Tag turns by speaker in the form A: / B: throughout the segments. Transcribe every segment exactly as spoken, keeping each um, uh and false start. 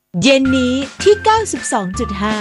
A: เย็นนี้ที่ เก้าสิบสองจุดห้า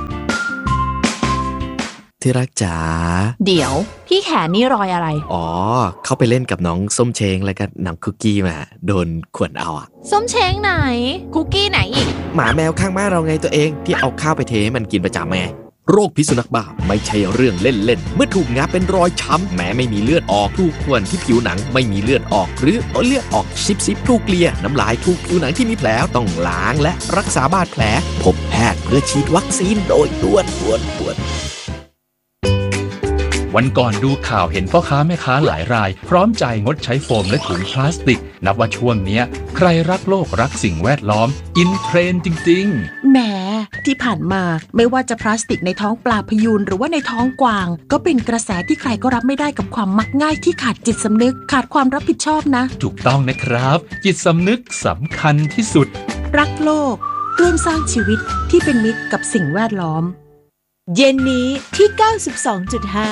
B: ที่รักจ๋า
C: เดี๋ยวที่แขนนี่รอยอะไร
B: อ๋อเขาไปเล่นกับน้องส้มเช้งแล้วก็น้องคุกกี้มาโดนข่วนเอาอ่ะ
C: ส้มเช้งไหนคุกกี้ไหนอีก
B: หมาแมวข้างบ้านเราไงตัวเองที่เอาข้าวไปเทให้มันกินประจำไงโรคพิษสุนัขบ้าไม่ใช่เรื่องเล่นๆเมื่อถูกงับเป็นรอยช้ำแม้ไม่มีเลือดออกถูกข่วนที่ผิวหนังไม่มีเลือดออกหรือเลือดออกซิบๆถูกเกลี่ยน้ำลายถูกผิวหนังที่มีแผลต้องล้างและรักษาบาดแผลพบแพทย์เพื่อฉีดวัคซีนโดยด่วนด่วนด่วน
D: วันก่อนดูข่าวเห็นพ่อค้าแม่ค้าหลายรายพร้อมใจงดใช้โฟมและถุงพลาสติกนับว่าช่วงนี้ใครรักโลกรักสิ่งแวดล้อมอินเทรนด์จริง
E: ๆแหมที่ผ่านมาไม่ว่าจะพลาสติกในท้องปลาพยูนหรือว่าในท้องกวางก็เป็นกระแสที่ใครก็รับไม่ได้กับความมักง่ายที่ขาดจิตสำนึกขาดความรับผิดชอบนะ
D: ถูกต้องนะครับจิตสำนึกสำคัญที่สุด
E: รักโลกร่วมสร้างชีวิตที่เป็นมิตรกับสิ่งแวดล้อม
A: เย็นนี้ที่ เก้าสิบสองจุดห้า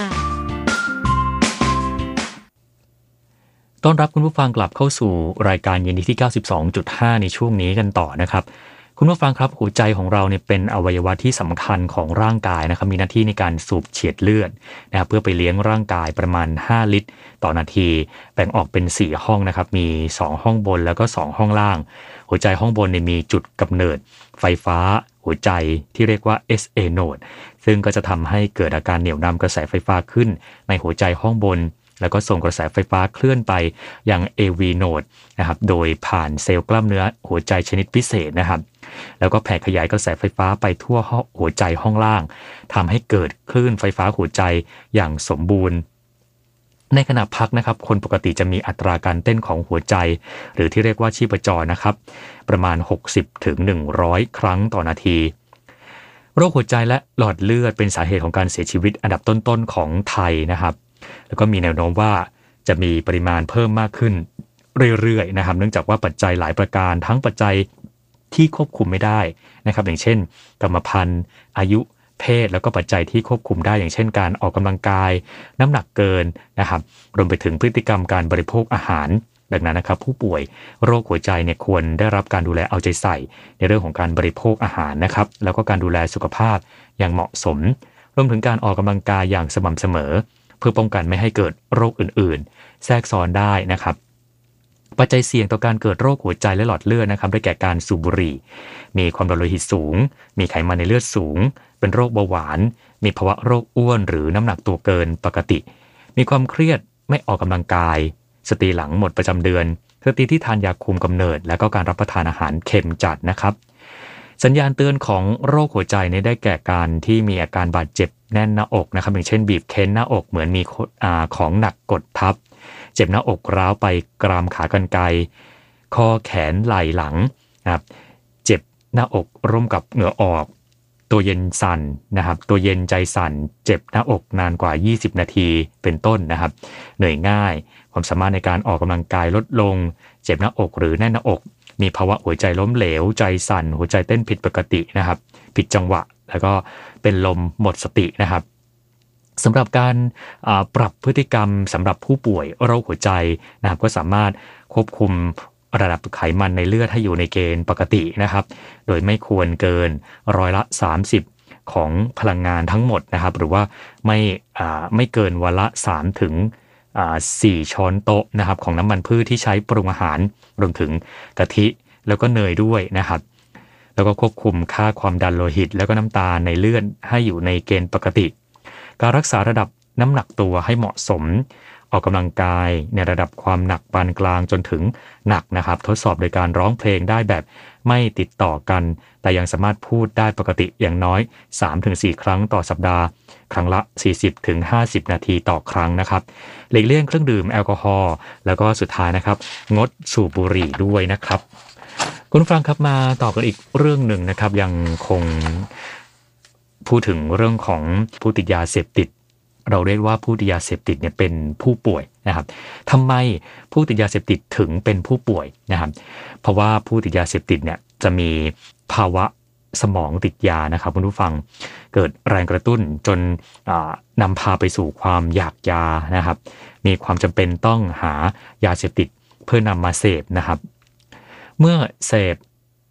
F: ต้อนรับคุณผู้ฟังกลับเข้าสู่รายการเย็นนี้ที่ เก้าสิบสองจุดห้า ในช่วงนี้กันต่อนะครับคุณผู้ฟังครับหัวใจของเราเนี่ยเป็นอวัยวะที่สำคัญของร่างกายนะครับมีหน้าที่ในการสูบฉีดเลือดนะครับเพื่อไปเลี้ยงร่างกายประมาณห้าลิตรต่อนาทีแบ่งออกเป็นสี่ห้องนะครับมีสองห้องบนแล้วก็สองห้องล่างหัวใจห้องบนเนี่ยมีจุดกำเนิดไฟฟ้าหัวใจที่เรียกว่า เอส เอ node ซึ่งก็จะทำให้เกิดอาการเหนี่ยวนำกระแสไฟฟ้าขึ้นในหัวใจห้องบนแล้วก็ส่งกระแสไฟฟ้าเคลื่อนไปยัง เอ วี node นะครับโดยผ่านเซลล์กล้ามเนื้อหัวใจชนิดพิเศษนะครับแล้วก็แผ่ขยายกระแสไฟฟ้าไปทั่วหัวใจห้องล่างทำให้เกิดคลื่นไฟฟ้าหัวใจอย่างสมบูรณ์ในขณะพักนะครับคนปกติจะมีอัตราการเต้นของหัวใจหรือที่เรียกว่าชีพจรนะครับประมาณ หกสิบถึงหนึ่งร้อย ครั้งต่อนาทีโรคหัวใจและหลอดเลือดเป็นสาเหตุของการเสียชีวิตอันดับต้นๆของไทยนะครับแล้วก็มีแนวโน้มว่าจะมีปริมาณเพิ่มมากขึ้นเรื่อยๆนะครับเนื่องจากว่าปัจจัยหลายประการทั้งปัจจัยที่ควบคุมไม่ได้นะครับอย่างเช่นกรรมพันธุ์อายุเพศแล้วก็ปัจจัยที่ควบคุมได้อย่างเช่นการออกกำลังกายน้ำหนักเกินนะครับรวมไปถึงพฤติกรรมการบริโภคอาหารดังนั้นนะครับผู้ป่วยโรคหัวใจเนี่ยควรได้รับการดูแลเอาใจใส่ในเรื่องของการบริโภคอาหารนะครับแล้วก็การดูแลสุขภาพอย่างเหมาะสมรวมถึงการออกกำลังกายอย่างสม่ำเสมอเพื่อป้องกันไม่ให้เกิดโรคอื่นๆแทรกซ้อนได้นะครับปัจจัยเสี่ยงต่อการเกิดโรคหัวใจและหลอดเลือดนะครับได้แก่การสูบบุหรี่มีความดันโลหิตสูงมีไขมันในเลือดสูงเป็นโรคเบาหวานมีภาวะโรคอ้วนหรือน้ำหนักตัวเกินปกติมีความเครียดไม่ออกกำลังกายสตรีหลังหมดประจำเดือนสตรีที่ทานยาคุมกำเนิดและก็การรับประทานอาหารเค็มจัดนะครับสัญญาณเตือนของโรคหัวใจเนี่ยได้แก่การที่มีอาการบาดเจ็บแน่นหน้าอกนะครับอย่างเช่นบีบเค้นหน้าอกเหมือนมีของหนักกดทับเจ็บหน้าอกร้าวไปกรามขากรรไกรคอแขนไหล่หลังนะครับเจ็บหน้าอกร่วมกับเหงื่อออกตัวเย็นสั่นนะครับตัวเย็นใจสั่นเจ็บหน้าอกนานกว่ายี่สิบนาทีเป็นต้นนะครับเหนื่อยง่ายความสามารถในการออกกำลังกายลดลงเจ็บหน้าอกหรือแน่นหน้าอกมีภาวะหัวใจล้มเหลวใจสั่นหัวใจเต้นผิดปกตินะครับผิดจังหวะแล้วก็เป็นลมหมดสตินะครับสำหรับการปรับพฤติกรรมสำหรับผู้ป่วยโรคหัวใจนะครับก็สามารถควบคุมระดับไขมันในเลือดให้อยู่ในเกณฑ์ปกตินะครับโดยไม่ควรเกินร้อยละสามสิบของพลังงานทั้งหมดนะครับหรือว่าไม่ไม่เกินวันละสามถึงสี่ช้อนโต๊ะนะครับของน้ำมันพืชที่ใช้ปรุงอาหารรวมถึงกะทิแล้วก็เนยด้วยนะครับแล้วก็ควบคุมค่าความดันโลหิตแล้วก็น้ำตาลในเลือดให้อยู่ในเกณฑ์ปกติการรักษาระดับน้ำหนักตัวให้เหมาะสมออกกำลังกายในระดับความหนักปานกลางจนถึงหนักนะครับทดสอบโดยการร้องเพลงได้แบบไม่ติดต่อกันแต่ยังสามารถพูดได้ปกติอย่างน้อย สามถึงสี่ ครั้งต่อสัปดาห์ครั้งละ สี่สิบถึงห้าสิบ นาทีต่อครั้งนะครับหลีกเลี่ยงเครื่องดื่มแอลกอฮอล์แล้วก็สุดท้ายนะครับงดสูบบุหรี่ด้วยนะครับคุณผู้ฟังครับมาต่อกันอีกเรื่องหนึ่งนะครับยังคงพูดถึงเรื่องของผู้ติดยาเสพติดเราเรียกว่าผู้ติดยาเสพติดเนี่ยเป็นผู้ป่วยนะครับทำไมผู้ติดยาเสพติดถึงเป็นผู้ป่วยนะครับเพราะว่าผู้ติดยาเสพติดเนี่ยจะมีภาวะสมองติดยานะครับคุณผู้ฟังเกิดแรงกระตุ้นจนนำพาไปสู่ความอยากยานะครับมีความจำเป็นต้องหายาเสพติดเพื่อนำมาเสพนะครับเมื่อเสพไป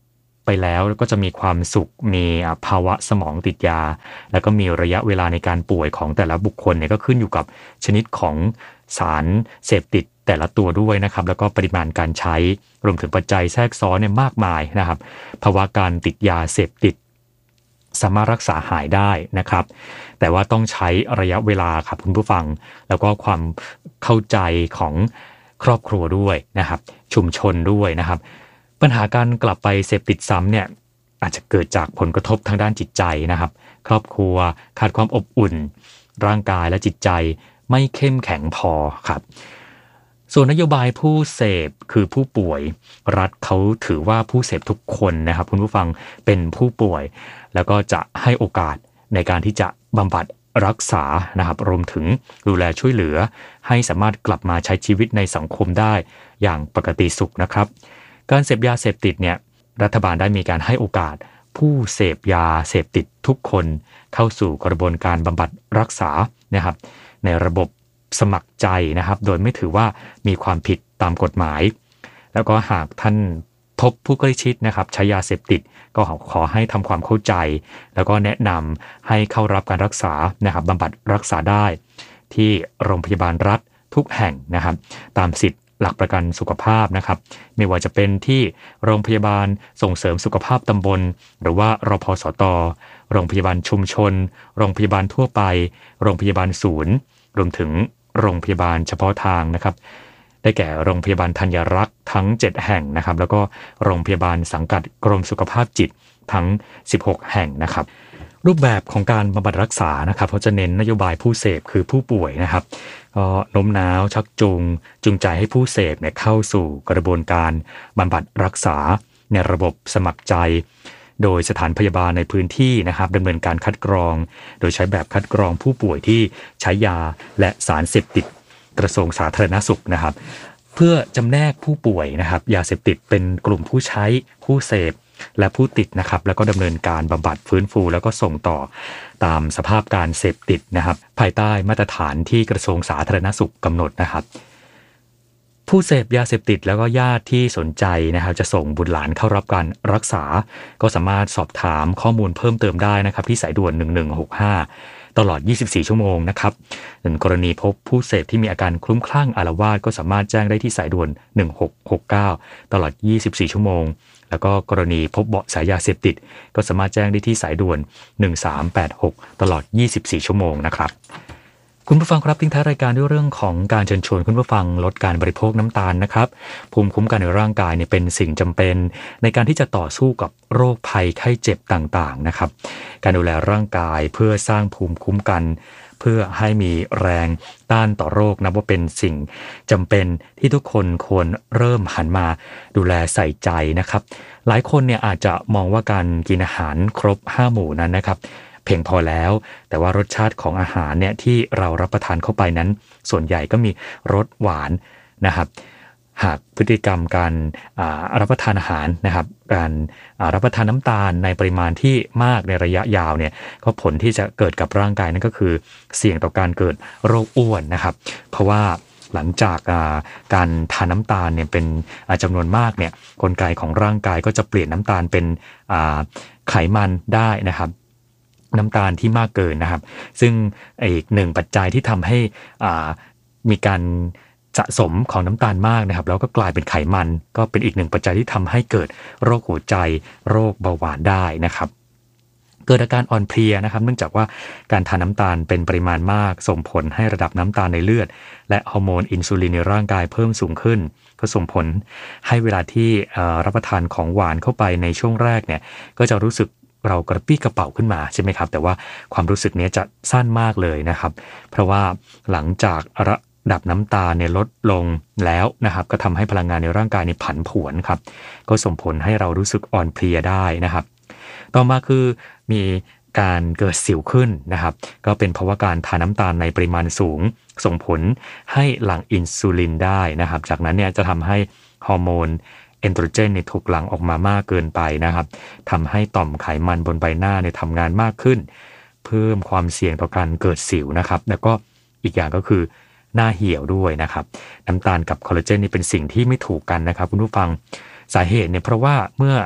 F: ไปแล้วก็จะมีความสุขมีภาวะสมองติดยาแล้วก็มีระยะเวลาในการป่วยของแต่ละบุคคลเนี่ยก็ขึ้นอยู่กับชนิดของสารเสพติดแต่ละตัวด้วยนะครับแล้วก็ปริมาณการใช้รวมถึงปัจจัยแทรกซ้อนเนี่ยมากมายนะครับภาวะการติดยาเสพติดสามารถรักษาหายได้นะครับแต่ว่าต้องใช้ระยะเวลาครับคุณผู้ฟังแล้วก็ความเข้าใจของครอบครัวด้วยนะครับชุมชนด้วยนะครับปัญหาการกลับไปเสพติดซ้ำเนี่ยอาจจะเกิดจากผลกระทบทางด้านจิตใจนะครับครอบครัวขาดความอบอุ่นร่างกายและจิตใจไม่เข้มแข็งพอครับส่วนนโยบายผู้เสพคือผู้ป่วยรัฐเขาถือว่าผู้เสพทุกคนนะครับคุณผู้ฟังเป็นผู้ป่วยแล้วก็จะให้โอกาสในการที่จะบำบัดรักษานะครับรวมถึงดูแลช่วยเหลือให้สามารถกลับมาใช้ชีวิตในสังคมได้อย่างปกติสุขนะครับการเสพยาเสพติดเนี่ยรัฐบาลได้มีการให้โอกาสผู้เสพยาเสพติดทุกคนเข้าสู่กระบวนการบำบัดรักษานะครับในระบบสมัครใจนะครับโดยไม่ถือว่ามีความผิดตามกฎหมายแล้วก็หากท่านพบผู้ใกล้ชิดนะครับใช้ยาเสพติดก็ขอให้ทำความเข้าใจแล้วก็แนะนำให้เข้ารับการรักษานะครับบำบัดรักษาได้ที่โรงพยาบาลรัฐทุกแห่งนะครับตามสิทธิหลักประกันสุขภาพนะครับไม่ว่าจะเป็นที่โรงพยาบาลส่งเสริมสุขภาพตำบลหรือว่ารพสตโรงพยาบาลชุมชนโรงพยาบาลทั่วไปโรงพยาบาลศูนย์รวมถึงโรงพยาบาลเฉพาะทางนะครับได้แก่โรงพยาบาลธัญรักษ์ทั้งเจ็ดแห่งนะครับแล้วก็โรงพยาบาลสังกัดกรมสุขภาพจิตทั้งสิบหกแห่งนะครับรูปแบบของการบำบัดรักษานะครับเขาจะเน้นนโยบายผู้เสพคือผู้ป่วยนะครับก็โน้มน้าวชักจูงจูงใจให้ผู้เสพเนี่ยเข้าสู่กระบวนการบำบัดรักษาในระบบสมัครใจโดยสถานพยาบาลในพื้นที่นะครับดำเนินการคัดกรองโดยใช้แบบคัดกรองผู้ป่วยที่ใช้ยาและสารเสพติดกระทรวงสาธารณสุขนะครับเพื่อจำแนกผู้ป่วยนะครับยาเสพติดเป็นกลุ่มผู้ใช้ผู้เสพและผู้ติดนะครับแล้วก็ดำเนินการบำบัดฟื้นฟูแล้วก็ส่งต่อตามสภาพการเสพติดนะครับภายใต้มาตรฐานที่กระทรวงสาธารณสุขกำหนดนะครับผู้เสพยาเสพติดแล้วก็ญาติที่สนใจนะครับจะส่งบุตรหลานเข้ารับการรักษาก็สามารถสอบถามข้อมูลเพิ่มเติมได้นะครับที่สายด่วนหนึ่งหนึ่งหกห้าตลอดยี่สิบสี่ชั่วโมงนะครับในกรณีพบผู้เสพที่มีอาการคลุ้มคลั่งอาละวาดก็สามารถแจ้งได้ที่สายด่วนหนึ่งหกหกเก้าตลอดยี่สิบสี่ชั่วโมงแล้วก็กรณีพบเบาะแสยาเสพติดก็สามารถแจ้งได้ที่สายด่วนหนึ่งสามแปดหกตลอดยี่สิบสี่ชั่วโมงนะครับคุณผู้ฟังครับทิ้งท้ายรายการด้วยเรื่องของการเชิญชวนคุณผู้ฟังลดการบริโภคน้ำตาลนะครับภูมิคุ้มกันในร่างกายเนี่ยเป็นสิ่งจำเป็นในการที่จะต่อสู้กับโรคภัยไข้เจ็บต่างๆนะครับการดูแลร่างกายเพื่อสร้างภูมิคุ้มกันเพื่อให้มีแรงต้านต่อโรคนับว่าเป็นสิ่งจำเป็นที่ทุกคนควรเริ่มหันมาดูแลใส่ใจนะครับหลายคนเนี่ยอาจจะมองว่าการกินอาหารครบห้าหมู่นั้นนะครับเพียงพอแล้วแต่ว่ารสชาติของอาหารเนี่ยที่เรารับประทานเข้าไปนั้นส่วนใหญ่ก็มีรสหวานนะครับหากพฤติกรรมการรับประทานอาหารนะครับการรับประทานน้ำตาลในปริมาณที่มากในระยะยาวเนี่ยก็ผลที่จะเกิดกับร่างกายนั่นก็คือเสี่ยงต่อการเกิดโรคอ้วนนะครับเพราะว่าหลังจากการทานน้ำตาลเนี่ยเป็นจำนวนมากเนี่ยกลไกของร่างกายก็จะเปลี่ยนน้ำตาลเป็นไขมันได้นะครับน้ำตาลที่มากเกินนะครับซึ่งอีกหนึ่งปัจจัยที่ทำให้มีการสะสมของน้ำตาลมากนะครับแล้วก็กลายเป็นไขมันก็เป็นอีกหนึ่งปัจจัยที่ทำให้เกิดโรคหัวใจโรคเบาหวานได้นะครับเกิดอาการอ่อนเพลียนะครับเนื่องจากว่าการทานน้ำตาลเป็นปริมาณมากส่งผลให้ระดับน้ำตาลในเลือดและฮอร์โมนอินซูลินในร่างกายเพิ่มสูงขึ้นก็ส่งผลให้เวลาที่รับประทานของหวานเข้าไปในช่วงแรกเนี่ยก็จะรู้สึกเรากระปี้กระเป๋าขึ้นมาใช่ไหมครับแต่ว่าความรู้สึกนี้จะสั้นมากเลยนะครับเพราะว่าหลังจากระดับน้ำตาลเนี่ยลดลงแล้วนะครับก็ทำให้พลังงานในร่างกายเนี่ยผันผวนครับก็ส่งผลให้เรารู้สึกอ่อนเพลียได้นะครับต่อมาคือมีการเกิดสิวขึ้นนะครับก็เป็นเพราะว่าการทานน้ำตาลในปริมาณสูงส่งผลให้หลั่งอินซูลินได้นะครับจากนั้นเนี่ยจะทำให้ฮอร์โมนเอนโตรเจนเนี่ยถูกหลั่งออกมามากเกินไปนะครับทำให้ต่อมไขมันบนใบหน้าเนี่ยทำงานมากขึ้นเพิ่มความเสี่ยงต่อการเกิดสิวนะครับแล้วก็อีกอย่างก็คือหน้าเหี่ยวด้วยนะครับน้ำตาลกับคอลลาเจนนี่เป็นสิ่งที่ไม่ถูกกันนะครับคุณผู้ฟังสาเหตุเนี่ยเพราะว่าเมื่อ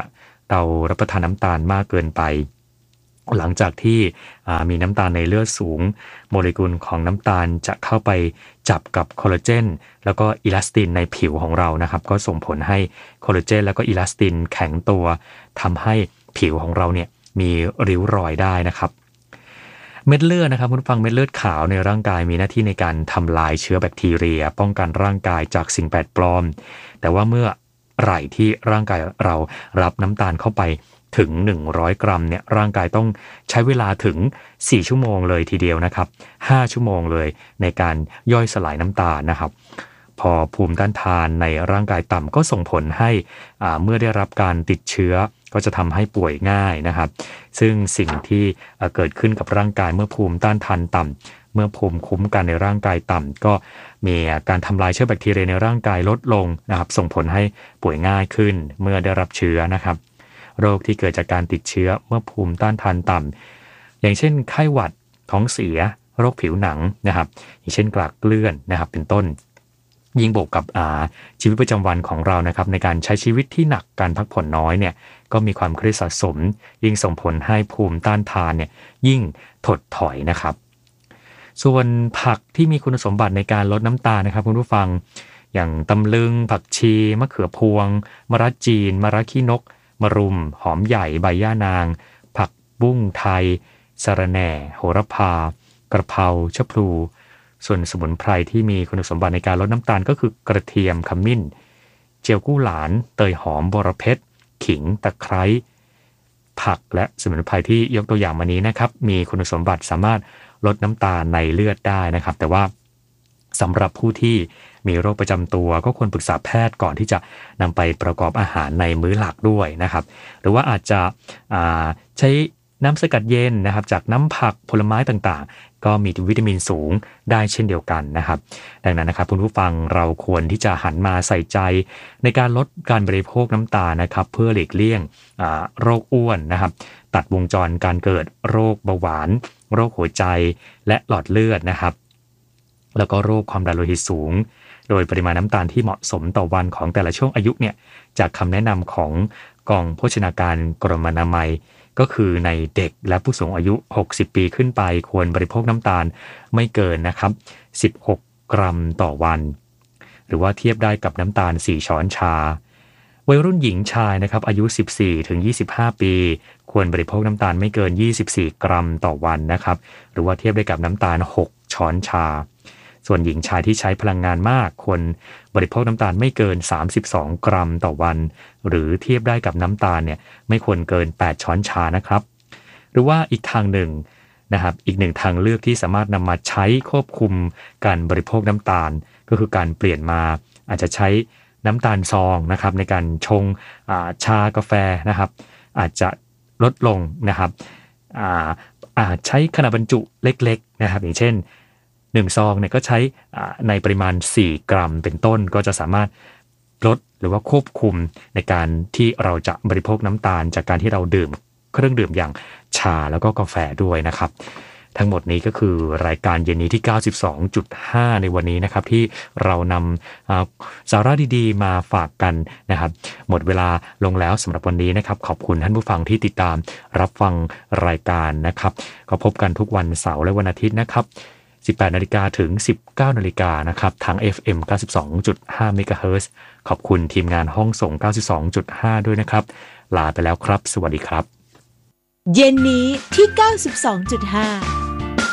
F: เรารับประทานน้ำตาลมากเกินไปหลังจากที่มีน้ำตาลในเลือดสูงโมเลกุลของน้ำตาลจะเข้าไปจับกับคอลลาเจนแล้วก็อิลาสตินในผิวของเรานะครับก็ส่งผลให้คอลลาเจนแล้วก็อิลาสตินแข็งตัวทำให้ผิวของเราเนี่ยมีริ้วรอยได้นะครับเม็ดเลือดนะครับคุณผู้ฟังเม็ดเลือดขาวในร่างกายมีหน้าที่ในการทำลายเชื้อแบคทีเรียป้องกันร่างกายจากสิ่งแปลกปลอมแต่ว่าเมื่อไหร่ที่ร่างกายเรารับน้ำตาลเข้าไปถึงหนึ่งร้อยกรัมเนี่ยร่างกายต้องใช้เวลาถึงสี่ชั่วโมงเลยทีเดียวนะครับห้าชั่วโมงเลยในการย่อยสลายน้ำตาลนะครับพอภูมิต้านทานในร่างกายต่ำก็ส่งผลให้อ่าเมื่อได้รับการติดเชื้อก็จะทำให้ป่วยง่ายนะครับซึ่งสิ่งที่เกิดขึ้นกับร่างกายเมื่อภูมิต้านทานต่ำเมื่อภูมิคุ้มกันในร่างกายต่ำก็มีการทำลายเชื้อแบคทีเรียในร่างกายลดลงนะครับส่งผลให้ป่วยง่ายขึ้นเมื่อได้รับเชื้อนะครับโรคที่เกิดจากการติดเชื้อเมื่อภูมิต้านทานต่ำอย่างเช่นไข้หวัดท้องเสียโรคผิวหนังนะครับอย่างเช่นกรากเกลื่อนนะครับเป็นต้นยิ่งบวกกับอ่าชีวิตประจำวันของเรานะครับในการใช้ชีวิตที่หนักการพักผ่อนน้อยเนี่ยก็มีความเครียดสะสมยิ่งส่งผลให้ภูมิต้านทานเนี่ยยิ่งถดถอยนะครับส่วนผักที่มีคุณสมบัติในการลดน้ำตาลนะครับคุณผู้ฟังอย่างตำลึงผักชีมะเขือพวงมะระจีนมะระขี้นกมะรุมหอมใหญ่ใบย่านางผักบุ้งไทยสะระแหน่โหระพากระเพราชะพลูส่วนสมุนไพรที่มีคุณสมบัติในการลดน้ำตาลก็คือกระเทียมขมิ้นเจียวกู้หลานเตยหอมบรเพชรขิงตะไคร้ผักและสมุนไพรที่ยกตัวอย่างมานี้นะครับมีคุณสมบัติสามารถลดน้ำตาลในเลือดได้นะครับแต่ว่าสำหรับผู้ที่มีโรคประจำตัวก็ควรปรึกษาแพทย์ก่อนที่จะนำไปประกอบอาหารในมื้อหลักด้วยนะครับหรือว่าอาจจะใช้น้ำสกัดเย็นนะครับจากน้ำผักผลไม้ต่างๆก็มีวิตามินสูงได้เช่นเดียวกันนะครับดังนั้นนะครับคุณผู้ฟังเราควรที่จะหันมาใส่ใจในการลดการบริโภคน้ำตาลนะครับเพื่อหลีกเลี่ยงโรคอ้วนนะครับตัดวงจรการเกิดโรคเบาหวานโรคหัวใจและหลอดเลือดนะครับแล้วก็โรคความดันโลหิตสูงโดยปริมาณน้ำตาลที่เหมาะสมต่อวันของแต่ละช่วงอายุเนี่ยจากคำแนะนำของกองโภชนาการกรมอนามัยก็คือในเด็กและผู้สูงอายุหกสิบปีขึ้นไปควรบริโภคน้ำตาลไม่เกินนะครับสิบหกกรัมต่อวันหรือว่าเทียบได้กับน้ำตาลสี่ช้อนชาวัยรุ่นหญิงชายนะครับอายุ สิบสี่ถึงยี่สิบห้า ปีควรบริโภคน้ำตาลไม่เกินยี่สิบสี่กรัมต่อวันนะครับหรือว่าเทียบได้กับน้ำตาลหกช้อนชาส่วนหญิงชายที่ใช้พลังงานมากควรบริโภคน้ำตาลไม่เกินสามสิบสองกรัมต่อวันหรือเทียบได้กับน้ำตาลเนี่ยไม่ควรเกินแปดช้อนชานะครับหรือว่าอีกทางหนึ่งนะครับอีกหนึ่งทางเลือกที่สามารถนำมาใช้ควบคุมการบริโภคน้ำตาลก็คือการเปลี่ยนมาอาจจะใช้น้ำตาลซองนะครับในการชงชากาแฟนะครับอาจจะลดลงนะครับอาจใช้ขนาดบรรจุเล็กๆนะครับอย่างเช่นหนึ่งซองเนี่ยก็ใช้ในปริมาณสี่กรัมเป็นต้นก็จะสามารถลดหรือว่าควบคุมในการที่เราจะบริโภคน้ำตาลจากการที่เราดื่มเครื่องดื่มอย่างชาแล้วก็กาแฟด้วยนะครับทั้งหมดนี้ก็คือรายการเย็นนี้ที่ เก้าสิบสองจุดห้า ในวันนี้นะครับที่เรานำสาระดีๆมาฝากกันนะครับหมดเวลาลงแล้วสำหรับวันนี้นะครับขอบคุณท่านผู้ฟังที่ติดตามรับฟังรายการนะครับก็พบกันทุกวันเสาร์และวันอาทิตย์นะครับสิบแปดนาฬิกาถึง สิบเก้านาฬิกานะครับทาง เอฟ เอ็ม เก้าสิบสองจุดห้า เมกะเฮิรตซ์ขอบคุณทีมงานห้องส่ง เก้าสิบสองจุดห้า ด้วยนะครับลาไปแล้วครับสวัสดีครับ
A: เย็นนี้ที่ เก้าสิบสองจุดห้า